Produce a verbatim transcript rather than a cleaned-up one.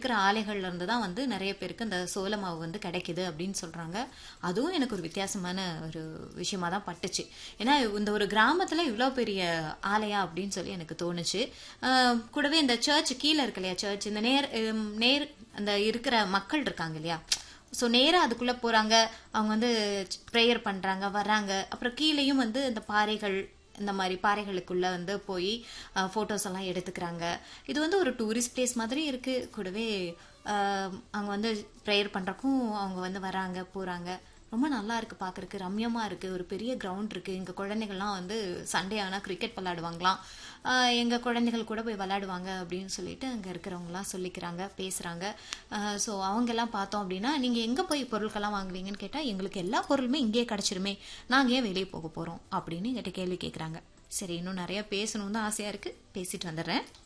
இருக்கிற ஆலைகள்ல இருந்து தான் வந்து நிறைய பேருக்கு இந்த சோள மாவு வந்து கிடைக்குது அப்படின்னு சொல்றாங்க. அதுவும் எனக்கு ஒரு வித்தியாசமான ஒரு விஷயமா தான் பட்டுச்சு. ஏன்னா இந்த ஒரு கிராமத்துல இவ்வளவு பெரிய ஆலையா அப்படின்னு சொல்லி எனக்கு தோணுச்சு. ஆஹ் கூடவே இந்த சர்ச் கீழே இருக்கு இல்லையா, சர்ச் இந்த நேர் ஹம், நேர் அந்த இருக்கிற மக்கள் இருக்காங்க இல்லையா, ஸோ நேராக அதுக்குள்ளே போகிறாங்க, அவங்க வந்து ப்ரேயர் பண்ணுறாங்க வர்றாங்க. அப்புறம் கீழேயும் வந்து இந்த பாறைகள், இந்த மாதிரி பாறைகளுக்குள்ளே வந்து போய் ஃபோட்டோஸ் எல்லாம் எடுத்துக்கிறாங்க. இது வந்து ஒரு டூரிஸ்ட் பிளேஸ் மாதிரி இருக்குது. கூடவே அங்கே வந்து ப்ரேயர் பண்ணுறக்கும் அவங்க வந்து வராங்க போகிறாங்க. ரொம்ப நல்லா இருக்குது, பார்க்குறக்கு ரம்யமாக இருக்குது. ஒரு பெரிய கிரவுண்ட் இருக்குது. எங்கள் குழந்தைகள்லாம் வந்து சண்டே ஆனால் கிரிக்கெட் விளாடுவாங்களாம். எங்கள் குழந்தைகள் கூட போய் விளாடுவாங்க அப்படின்னு சொல்லிட்டு அங்கே இருக்கிறவங்களாம் சொல்லிக்கிறாங்க, பேசுகிறாங்க. ஸோ அவங்கெல்லாம் பார்த்தோம் அப்படின்னா, நீங்கள் எங்கே போய் பொருட்கள்லாம் வாங்குவீங்கன்னு கேட்டால், எங்களுக்கு எல்லா பொருளுமே இங்கேயே கிடச்சிருமே, நாங்கள் ஏன் வெளியே போக போகிறோம் அப்படின்னு என்கிட்ட கேள்வி கேட்குறாங்க. சரி, இன்னும் நிறையா பேசணும்னு தான் ஆசையாக இருக்குது, பேசிட்டு வந்துடுறேன்.